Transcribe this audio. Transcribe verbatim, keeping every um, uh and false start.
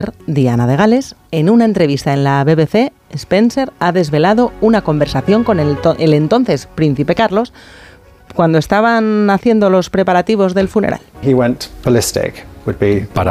Diana de Gales. En una entrevista en la B B C, Spencer ha desvelado una conversación con el, to- el entonces príncipe Carlos cuando estaban haciendo los preparativos del funeral. He went ballistic would be Para